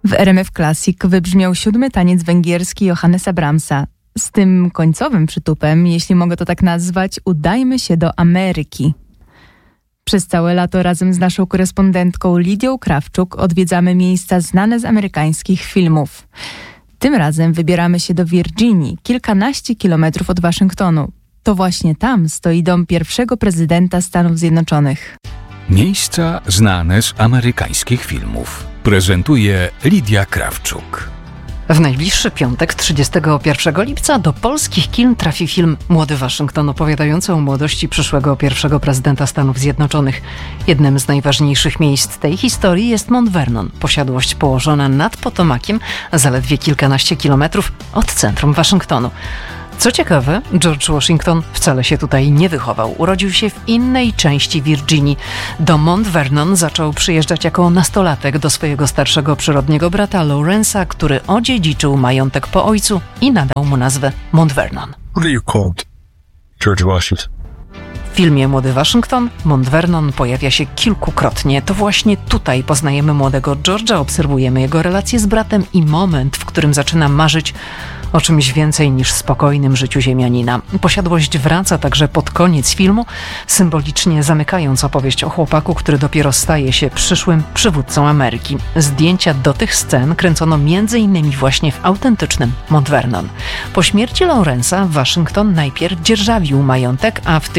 W RMF Classic wybrzmiał 7. taniec węgierski Johannesa Brahmsa. Z tym końcowym przytupem, jeśli mogę to tak nazwać, udajmy się do Ameryki. Przez całe lato razem z naszą korespondentką Lidią Krawczuk odwiedzamy miejsca znane z amerykańskich filmów. Tym razem wybieramy się do Virginii, kilkanaście kilometrów od Waszyngtonu. To właśnie tam stoi dom pierwszego prezydenta Stanów Zjednoczonych. Miejsca znane z amerykańskich filmów prezentuje Lidia Krawczuk. W najbliższy piątek, 31 lipca, do polskich kin trafi film Młody Waszyngton, opowiadający o młodości przyszłego pierwszego prezydenta Stanów Zjednoczonych. Jednym z najważniejszych miejsc tej historii jest Mount Vernon, posiadłość położona nad Potomakiem, zaledwie kilkanaście kilometrów od centrum Waszyngtonu. Co ciekawe, George Washington wcale się tutaj nie wychował. Urodził się w innej części Virginii. Do Mount Vernon zaczął przyjeżdżać jako nastolatek do swojego starszego przyrodniego brata Lawrence'a, który odziedziczył majątek po ojcu i nadał mu nazwę Mount Vernon. What are you called? George Washington. W filmie Młody Waszyngton Mount Vernon pojawia się kilkukrotnie. To właśnie tutaj poznajemy młodego George'a, obserwujemy jego relacje z bratem i moment, w którym zaczyna marzyć o czymś więcej niż spokojnym życiu ziemianina. Posiadłość wraca także pod koniec filmu, symbolicznie zamykając opowieść o chłopaku, który dopiero staje się przyszłym przywódcą Ameryki. Zdjęcia do tych scen kręcono m.in. właśnie w autentycznym Mount Vernon. Po śmierci Lawrence'a Waszyngton najpierw dzierżawił majątek, a w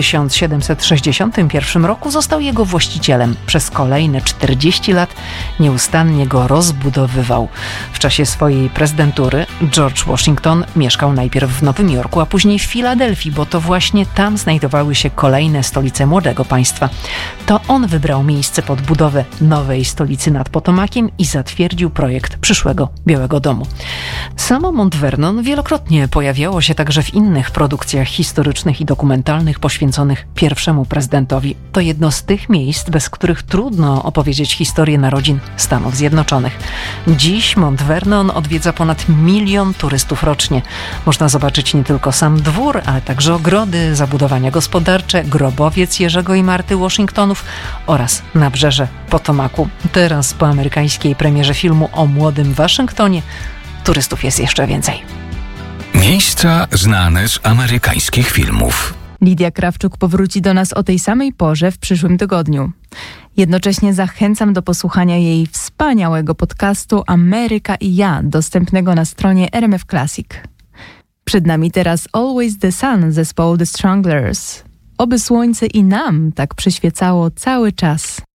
1761 roku został jego właścicielem. Przez kolejne 40 lat nieustannie go rozbudowywał. W czasie swojej prezydentury George Washington mieszkał najpierw w Nowym Jorku, a później w Filadelfii, bo to właśnie tam znajdowały się kolejne stolice młodego państwa. To on wybrał miejsce pod budowę nowej stolicy nad Potomakiem i zatwierdził projekt przyszłego Białego Domu. Samo Mount Vernon wielokrotnie pojawiało się także w innych produkcjach historycznych i dokumentalnych poświęconych pierwszemu prezydentowi. To jedno z tych miejsc, bez których trudno opowiedzieć historię narodzin Stanów Zjednoczonych. Dziś Mount Vernon odwiedza ponad 1 milion turystów rocznie. Można zobaczyć nie tylko sam dwór, ale także ogrody, zabudowania gospodarcze, grobowiec Jerzego i Marty Washingtonów oraz nabrzeże Potomaku. Teraz po amerykańskiej premierze filmu o Młodym Waszyngtonie turystów jest jeszcze więcej. Miejsca znane z amerykańskich filmów. Lidia Krawczuk powróci do nas o tej samej porze w przyszłym tygodniu. Jednocześnie zachęcam do posłuchania jej wspaniałego podcastu Ameryka i ja, dostępnego na stronie RMF Classic. Przed nami teraz Always the Sun zespołu The Stranglers. Oby słońce i nam tak przyświecało cały czas.